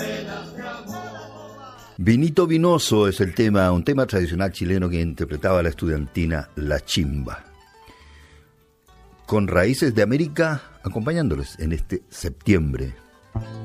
Vinito Vinoso es el tema, un tema tradicional chileno que interpretaba la estudiantina La Chimba. Con raíces de América, acompañándoles en este septiembre.